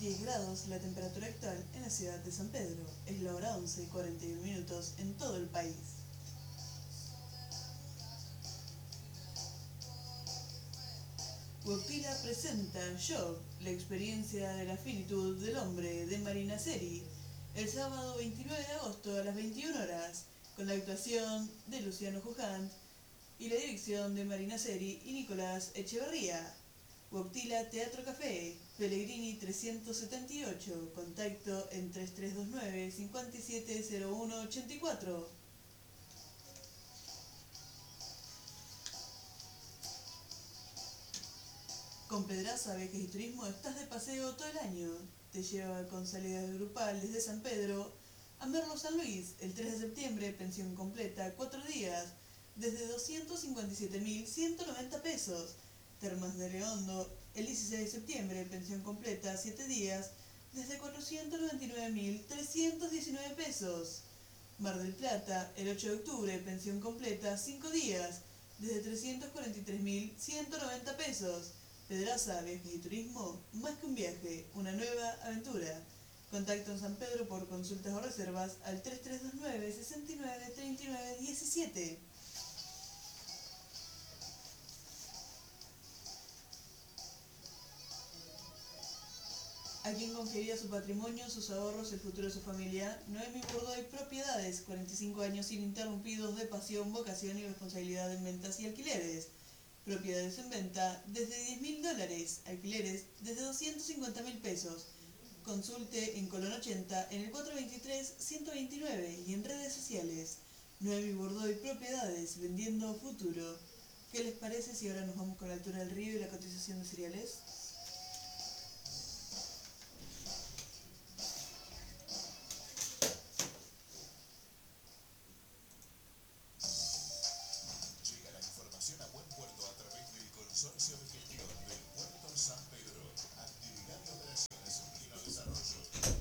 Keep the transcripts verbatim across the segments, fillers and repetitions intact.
diez grados la temperatura actual en la ciudad de San Pedro. Es la hora once y cuarenta y uno minutos en todo el país. Webpila presenta Job, la experiencia de la finitud del hombre de Marina Seri, el sábado veintinueve de agosto a las veintiuna horas, con la actuación de Luciano Jujant y la dirección de Marina Seri y Nicolás Echeverría. Webpila Teatro Café, Pellegrini trescientos setenta y ocho, contacto en tres tres dos nueve, cinco siete cero uno ocho cuatro. Con Pedraza Viajes y Turismo estás de paseo todo el año. Te lleva con salidas grupal desde San Pedro a Merlo San Luis, el tres de septiembre, pensión completa, cuatro días, desde doscientos cincuenta y siete mil ciento noventa pesos. Termas de Leondo, el dieciséis de septiembre, pensión completa, siete días, desde cuatrocientos noventa y nueve mil trescientos diecinueve pesos. Mar del Plata, el ocho de octubre, pensión completa, cinco días, desde trescientos cuarenta y tres mil ciento noventa pesos. Pedraza Viajes y Turismo, más que un viaje, una nueva aventura. Contacto en San Pedro por consultas o reservas al tres tres dos nueve, seis nueve, tres nueve uno siete. A quien confiaría su patrimonio, sus ahorros, el futuro de su familia. Noemi Bordoy Propiedades, cuarenta y cinco años ininterrumpidos de pasión, vocación y responsabilidad en ventas y alquileres. Propiedades en venta desde diez mil dólares, alquileres desde doscientos cincuenta mil pesos. Consulte en Colón ochenta en el cuatrocientos veintitrés ciento veintinueve y en redes sociales. Noemi Bordoy Propiedades, vendiendo futuro. ¿Qué les parece si ahora nos vamos con la altura del río y la cotización de cereales? Consorcio de Gestión del Puerto San Pedro. Actividad de operaciones en pleno desarrollo.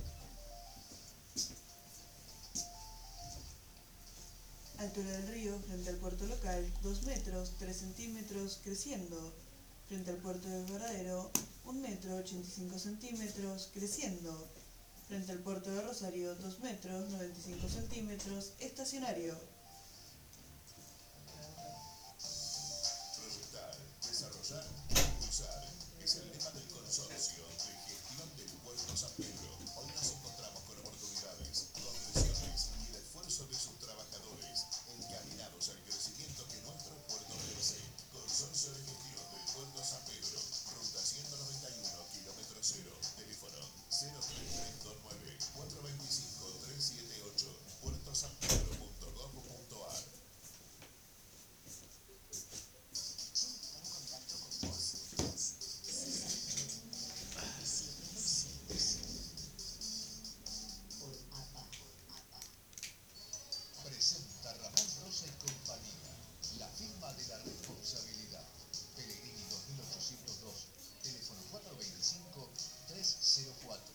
Altura del río, frente al puerto local, dos metros, tres centímetros, creciendo. Frente al puerto de Varadero, un metro, ochenta y cinco centímetros, creciendo. Frente al puerto de Rosario, dos metros, noventa y cinco centímetros, estacionario. Proyectar, desarrollar, impulsar. Es el lema del Consorcio de Gestión del Puerto San Pedro. Hoy nos encontramos con oportunidades, condiciones y el esfuerzo de sus trabajadores encaminados al crecimiento que nuestro puerto merece. Consorcio de Gestión del Puerto San Pedro. Ruta ciento noventa y uno, kilómetro cero. Teléfono cero tres tres dos nueve, cuatro dos cinco, tres siete ocho. puerto san pedro punto gov punto ar. Presenta Ramón Rosa y compañía, la firma de la responsabilidad. Pellegrini dos mil ochocientos dos, teléfono cuatro dos cinco, tres cero cuatro.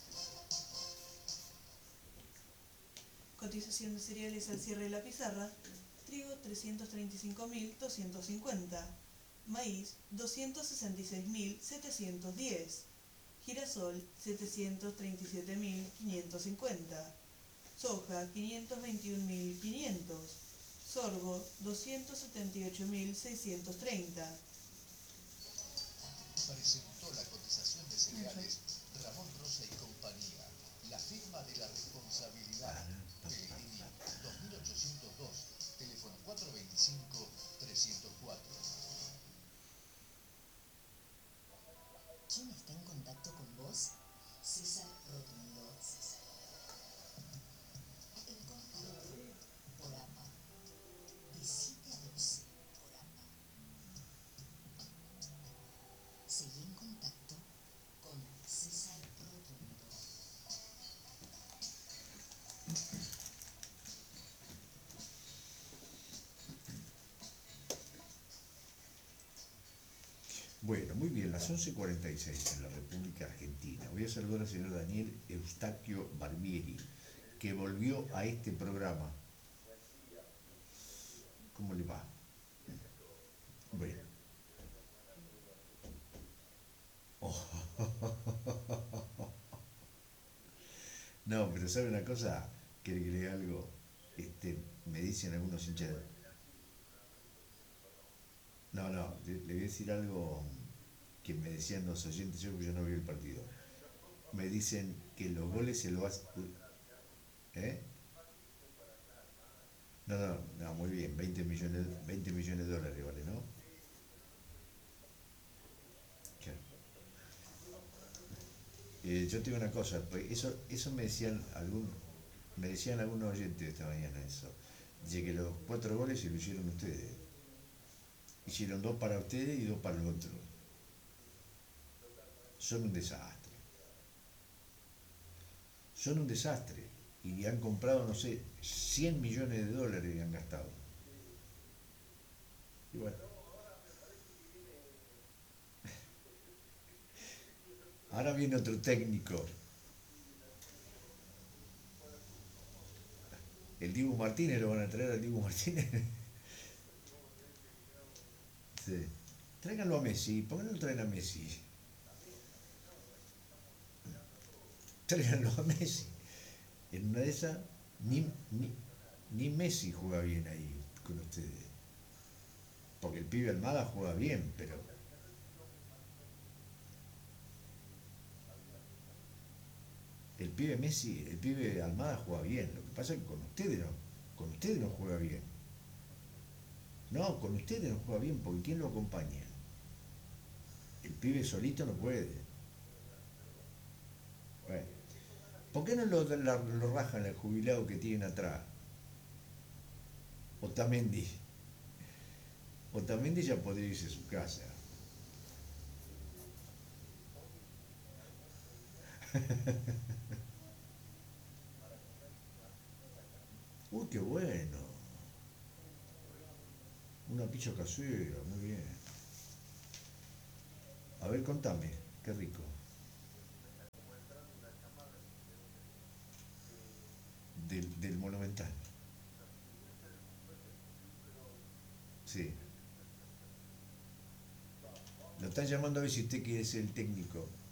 Cotización de cereales al cierre de la pizarra. Trigo trescientos treinta y cinco mil doscientos cincuenta. Maíz doscientos sesenta y seis mil setecientos diez. Girasol setecientos treinta y siete mil quinientos cincuenta. Soja quinientos veintiún mil quinientos. Sorgo doscientos setenta y ocho mil seiscientos treinta. Presentó la cotización de cereales Ramón Rosa y compañía, la firma de la responsabilidad. Pellegrini dos mil ochocientos dos, teléfono cuatro dos cinco, tres cero cuatro. ¿Quién está en contacto con vos? César Rotundo. El contacto por A P A. De siete a doce por A P A. Seguí en contacto con César Rotundo. Bueno, muy bien, las once cuarenta y seis en la República Argentina. Voy a saludar al señor Daniel Eustaquio Barbieri, que volvió a este programa. ¿Cómo le va? Bueno. Oh. No, pero ¿sabe una cosa? ¿Quiere que le diga algo? Este, me dicen algunos hinchas. No, no, le, le voy a decir algo que me decían los oyentes, yo porque yo no vi el partido. Me dicen que los goles se lo hace. ¿Eh? No, no, no, muy bien, veinte millones, veinte millones de dólares vale, ¿no? Claro. Eh, yo te digo una cosa, pues eso, eso me decían algún, me decían algunos oyentes esta mañana eso. Dice que los cuatro goles se lo hicieron ustedes. Hicieron dos para ustedes y dos para el otro. Son un desastre. Son un desastre. Y han comprado, no sé, cien millones de dólares y han gastado. Y bueno. Ahora viene otro técnico. El Dibu Martínez, lo van a traer al Dibu Martínez. Sí. Tráiganlo a Messi, ¿por qué no lo traen a Messi? Tráiganlo a Messi. En una de esas, ni, ni, ni Messi juega bien ahí con ustedes. Porque el pibe Almada juega bien, pero el pibe Messi, el pibe Almada juega bien. Lo que pasa es que con ustedes no, con ustedes no juega bien. No, con ustedes no juega bien, porque ¿quién lo acompaña? El pibe solito no puede. Bueno, ¿por qué no lo, la- lo rajan al jubilado que tienen atrás? Otamendi. Otamendi ya podría irse a su casa. Uy, qué bueno. Una pizza casera, muy bien. A ver, contame, qué rico. Del, del Monumental. Sí. Lo están llamando a ver si usted quiere ser el técnico.